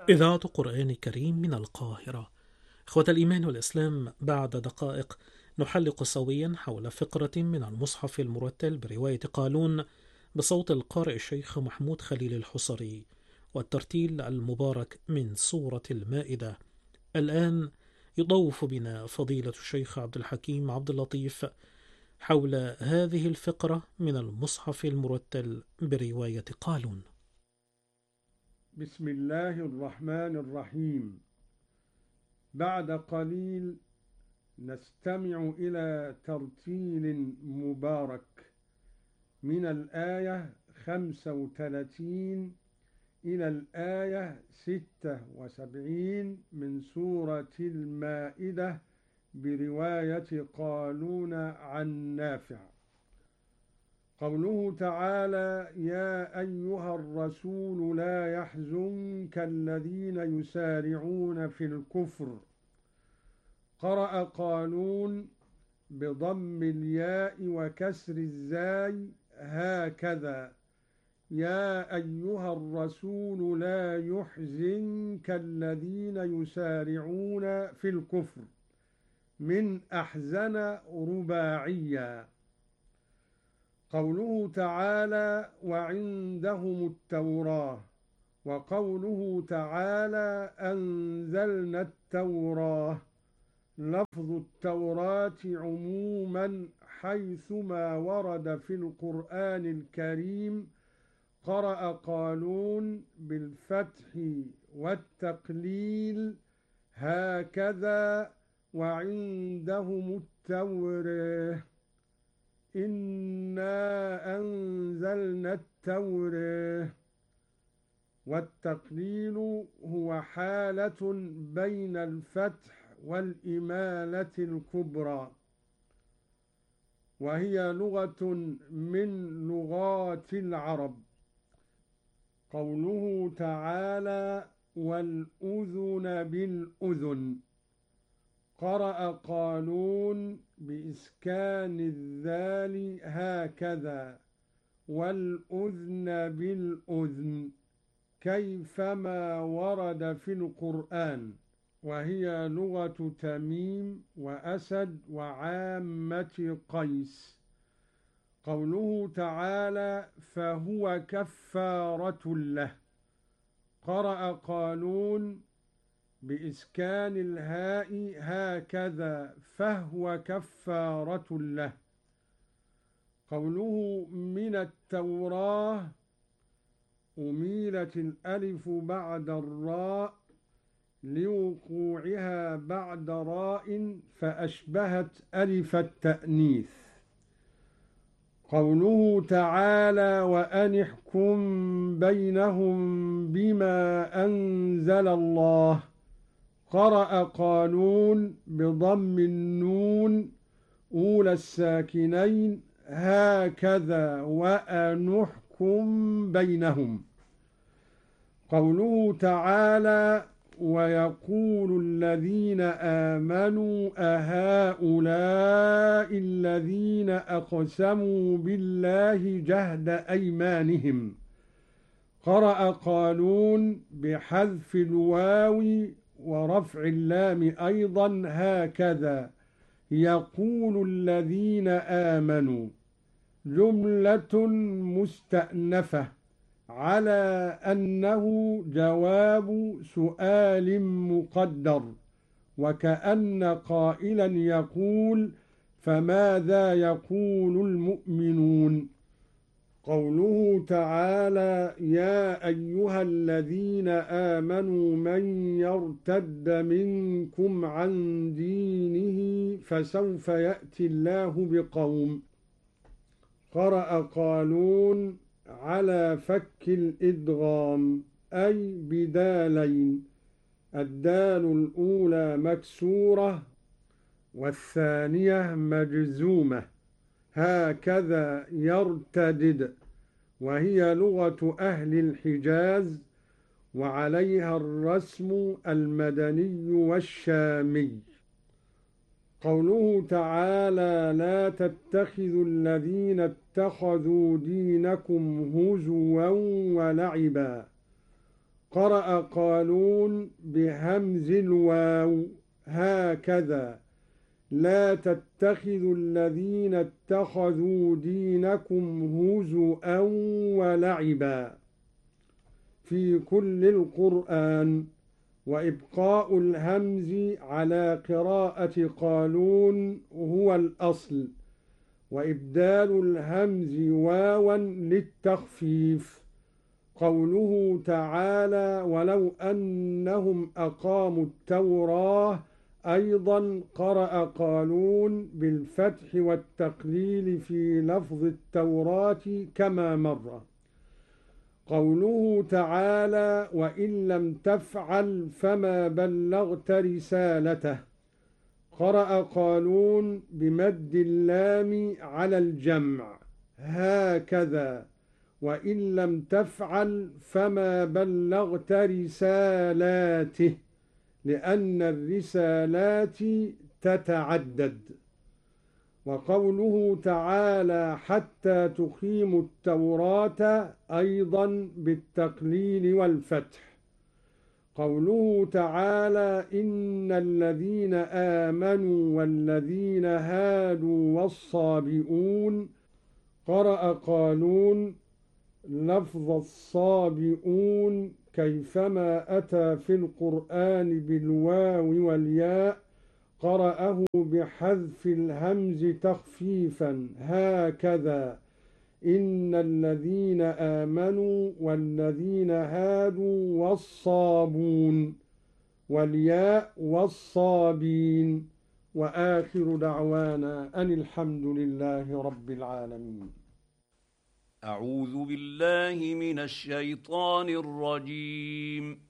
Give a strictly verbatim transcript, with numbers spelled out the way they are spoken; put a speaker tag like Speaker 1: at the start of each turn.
Speaker 1: إذاعة قرآن كريم من القاهرة. إخوة الإيمان والإسلام، بعد دقائق نحلق سويا حول فقرة من المصحف المرتل برواية قالون بصوت القارئ الشيخ محمود خليل الحصري، والترتيل المبارك من سورة المائدة. الآن يطوف بنا فضيلة الشيخ عبد الحكيم عبد اللطيف حول هذه الفقرة من المصحف المرتل برواية قالون.
Speaker 2: بسم الله الرحمن الرحيم. بعد قليل نستمع إلى ترتيل مبارك من الآية خمسة وثلاثين إلى الآية ستة وسبعين من سورة المائدة برواية قالون عن نافع. قوله تعالى: يا أيها الرسول لا يحزنك الذين يسارعون في الكفر. قرأ قالون بضم الياء وكسر الزاي هكذا: يا أيها الرسول لا يحزنك الذين يسارعون في الكفر، من أحزن رباعيا. قوله تعالى: وعندهم التوراة. وقوله تعالى: أنزلنا التوراة. لفظ التوراة عموما حيثما ورد في القرآن الكريم. قرأ قالون بالفتح والتقليل هكذا: وعندهم التوراة. إنا أنزلنا التوراة. والتقليل هو حالة بين الفتح والإمالة الكبرى، وهي لغة من لغات العرب. قوله تعالى: والأذن بالأذن. قرأ قالون بإسكان الذال هكذا: والأذن بالأذن، كيفما ورد في القرآن، وهي لغة تميم وأسد وعامة قيس. قوله تعالى: فهو كفارة له. قرأ قالون بإسكان الهاء هكذا: فهو كفارة له. قوله من التوراة، أميلت الألف بعد الراء لوقوعها بعد راء فأشبهت ألف التأنيث. قوله تعالى: وأن احكم بينهم بما أنزل الله. قرأ قالون بضم النون أولى الساكنين هكذا: وأن احكم بينهم. قوله تعالى: ويقول الذين آمنوا أهؤلاء الذين أقسموا بالله جهد أيمانهم. قرأ قالون بحذف الواو ورفع اللام أيضا هكذا: يقول الذين آمنوا. جملة مستأنفة على أنه جواب سؤال مقدر، وكأن قائلا يقول: فماذا يقول المؤمنون. قوله تعالى: يا أيها الذين آمنوا من يرتد منكم عن دينه فسوف يأتي الله بقوم. قرأ قالون على فك الإدغام، أي بدالين: الدال الأولى مكسورة والثانية مجزومة، هكذا يرتدد، وهي لغة أهل الحجاز، وعليها الرسم المدني والشامي. قوله تعالى: لا تتخذوا الذين اتخذوا دينكم هزوا ولعبا. قرأ قالون بهمز الواو هكذا لا تتخذوا الذين اتخذوا دينكم هزؤا ولعبا في كل القرآن، وإبقاء الهمز على قراءة قالون هو الأصل، وإبدال الهمز واوا للتخفيف. قوله تعالى ولو أنهم أقاموا التوراة أيضا قرأ قالون بالفتح والتقليل في لفظ التوراة كما مر. قوله تعالى وإن لم تفعل فما بلغت رسالته قرأ قالون بمد اللام على الجمع هكذا وإن لم تفعل فما بلغت رسالاته لأن الرسالات تتعدد. وقوله تعالى حتى تقيموا التوراة أيضا بالتقليل والفتح. قوله تعالى إن الذين آمنوا والذين هادوا والصابئون قرأ قالون لفظ الصابئون كيفما أتى في القرآن بالواو والياء قرأه بحذف الهمز تخفيفا هكذا إن الذين آمنوا والذين هادوا والصابون والياء والصابين. وآخر دعوانا أن الحمد لله رب العالمين.
Speaker 3: أعوذ بالله من الشيطان الرجيم.